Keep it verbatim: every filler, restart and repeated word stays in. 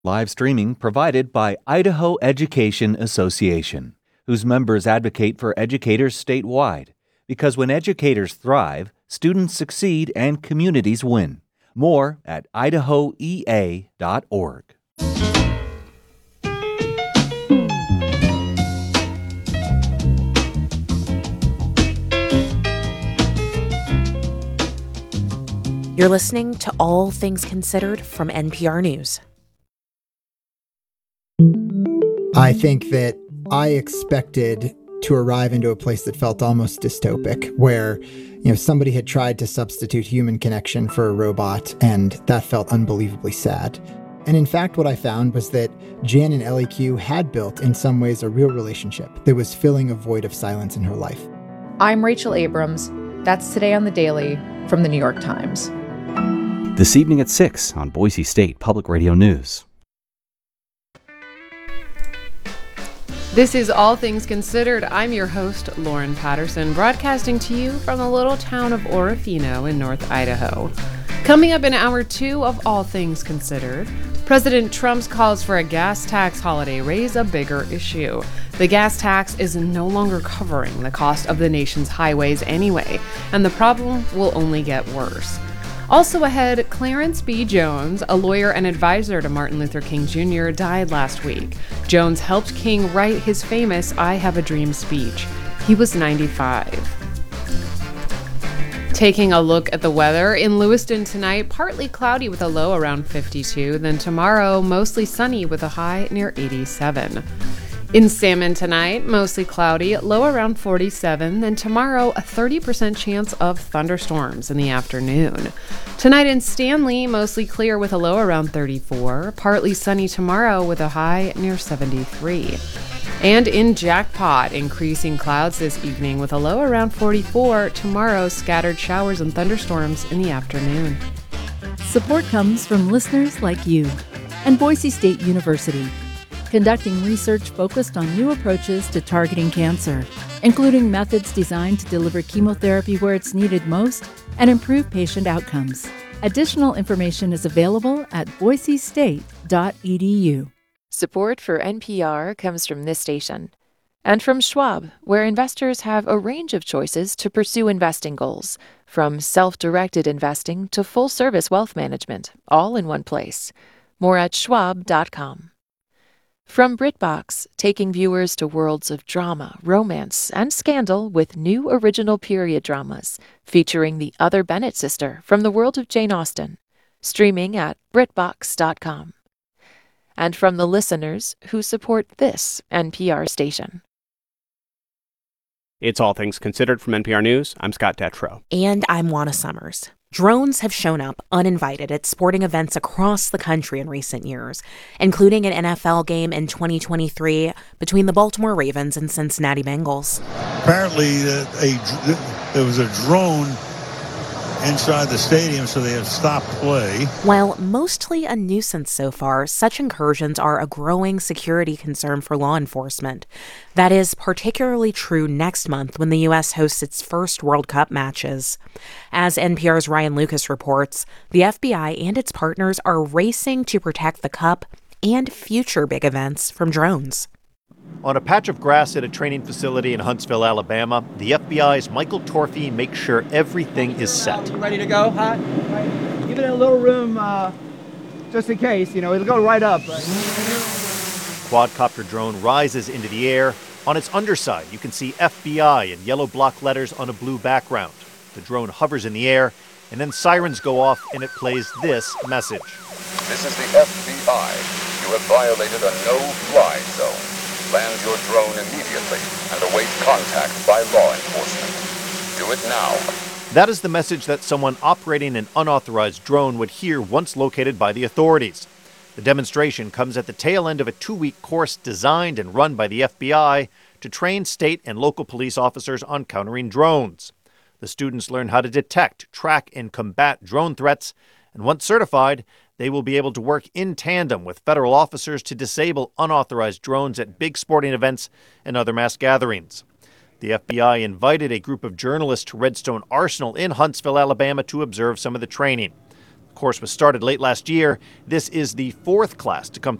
Live streaming provided by Idaho Education Association, whose members advocate for educators statewide. Because when educators thrive, students succeed and communities win. More at idaho e a dot org. You're listening to All Things Considered from N P R News. I think that I expected to arrive into a place that felt almost dystopic, where, you know, somebody had tried to substitute human connection for a robot, and that felt unbelievably sad. And in fact, what I found was that Jan and Ellie Q had built, in some ways, a real relationship that was filling a void of silence in her life. I'm Rachel Abrams. That's Today on the Daily from the New York Times. This evening at six on Boise State Public Radio News. This is All Things Considered. I'm your host, Lauren Patterson, broadcasting to you from the little town of Orofino in North Idaho. Coming up in hour two of All Things Considered, President Trump's calls for a gas tax holiday raise a bigger issue. The gas tax is no longer covering the cost of the nation's highways anyway, and the problem will only get worse. Also ahead, Clarence B. Jones, a lawyer and advisor to Martin Luther King Junior, died last week. Jones helped King write his famous I Have a Dream speech. He was ninety-five. Taking a look at the weather, in Lewiston tonight, partly cloudy with a low around fifty-two. Then tomorrow, mostly sunny with a high near eighty-seven. In Salmon tonight, mostly cloudy, low around forty-seven. Then tomorrow, a thirty percent chance of thunderstorms in the afternoon. Tonight in Stanley, mostly clear with a low around thirty-four. Partly sunny tomorrow with a high near seventy-three. And in Jackpot, increasing clouds this evening with a low around forty-four. Tomorrow, scattered showers and thunderstorms in the afternoon. Support comes from listeners like you and Boise State University, conducting research focused on new approaches to targeting cancer, including methods designed to deliver chemotherapy where it's needed most and improve patient outcomes. Additional information is available at boise state dot e d u. Support for N P R comes from this station and from Schwab, where investors have a range of choices to pursue investing goals, from self-directed investing to full-service wealth management, all in one place. More at schwab dot com. From BritBox, taking viewers to worlds of drama, romance, and scandal with new original period dramas featuring the other Bennett sister from the world of Jane Austen. Streaming at brit box dot com. And from the listeners who support this N P R station. It's All Things Considered from N P R News. I'm Scott Detrow. And I'm Juana Summers. Drones have shown up uninvited at sporting events across the country in recent years, including an N F L game in twenty twenty-three between the Baltimore Ravens and Cincinnati Bengals. Apparently, uh, a, there was a drone inside the stadium, so they have stopped play. While mostly a nuisance so far, such incursions are a growing security concern for law enforcement. That is particularly true next month when the U S hosts its first World Cup matches. As N P R's Ryan Lucas reports, the F B I and its partners are racing to protect the Cup and future big events from drones. On a patch of grass at a training facility in Huntsville, Alabama, the F B I's Michael Torfey makes sure everything is set. Ready to go, hot? Right. Give it a little room uh, just in case, you know, it'll go right up. Right? Quadcopter drone rises into the air. On its underside, you can see F B I in yellow block letters on a blue background. The drone hovers in the air, and then sirens go off, and it plays this message. This is the F B I. You have violated a no-fly zone. Land your drone immediately and await contact by law enforcement. Do it now. That is the message that someone operating an unauthorized drone would hear once located by the authorities. The demonstration comes at the tail end of a two-week course designed and run by the F B I to train state and local police officers on countering drones. The students learn how to detect, track, and combat drone threats, and once certified, they will be able to work in tandem with federal officers to disable unauthorized drones at big sporting events and other mass gatherings. The F B I invited a group of journalists to Redstone Arsenal in Huntsville, Alabama, to observe some of the training. The course was started late last year. This is the fourth class to come